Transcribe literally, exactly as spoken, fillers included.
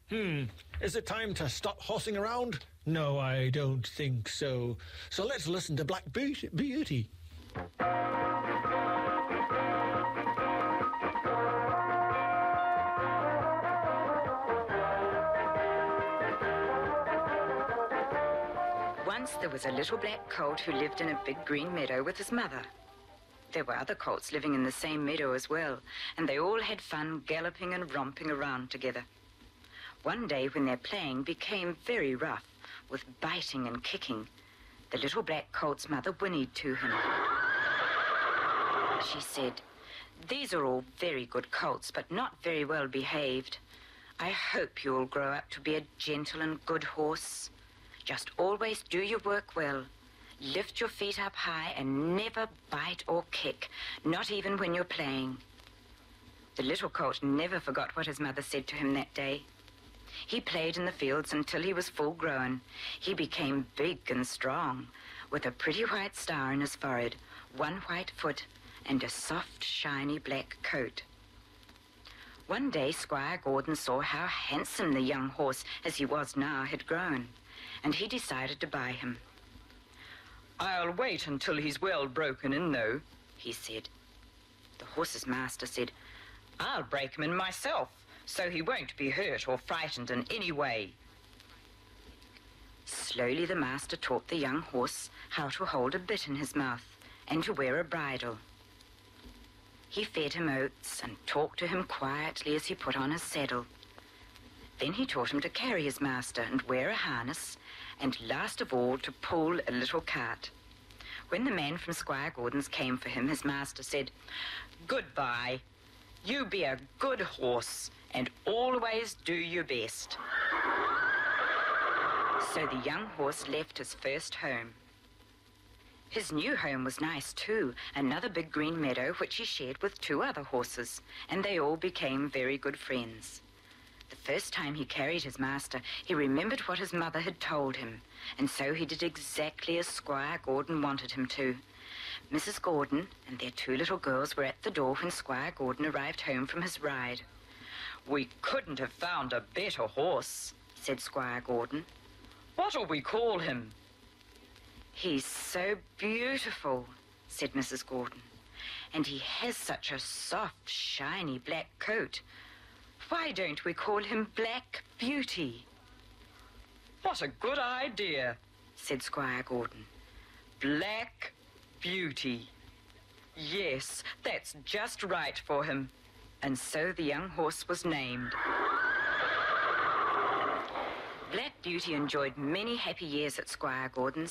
Hmm, is it time to stop horsing around? No, I don't think so. So let's listen to Black Beauty. Beauty. Once there was a little black colt who lived in a big green meadow with his mother. There were other colts living in the same meadow as well, and they all had fun galloping and romping around together. One day when their playing became very rough, with biting and kicking, the little black colt's mother whinnied to him. She said, "These are all very good colts, but not very well behaved. I hope you'll grow up to be a gentle and good horse. Just always do your work well. Lift your feet up high and never bite or kick, not even when you're playing." The little colt never forgot what his mother said to him that day. He played in the fields until he was full grown. He became big and strong, with a pretty white star in his forehead, one white foot, and a soft, shiny black coat. One day Squire Gordon saw how handsome the young horse, as he was now, had grown, and he decided to buy him. "I'll wait until he's well broken in, though," he said. The horse's master said, "I'll break him in myself, so he won't be hurt or frightened in any way." Slowly the master taught the young horse how to hold a bit in his mouth and to wear a bridle. He fed him oats and talked to him quietly as he put on his saddle. Then he taught him to carry his master and wear a harness, and last of all to pull a little cart. When the man from Squire Gordon's came for him, his master said, "Goodbye. You be a good horse and always do your best." So the young horse left his first home. His new home was nice too, another big green meadow which he shared with two other horses, and they all became very good friends. The first time he carried his master, he remembered what his mother had told him, and so he did exactly as Squire Gordon wanted him to. Missus Gordon and their two little girls were at the door when Squire Gordon arrived home from his ride. "We couldn't have found a better horse," said Squire Gordon. "What'll we call him?" "He's so beautiful," said Missus Gordon, "and he has such a soft, shiny black coat. Why don't we call him Black Beauty?" "What a good idea," said Squire Gordon. "Black Beauty. Yes, that's just right for him." And so the young horse was named. Black Beauty enjoyed many happy years at Squire Gordon's.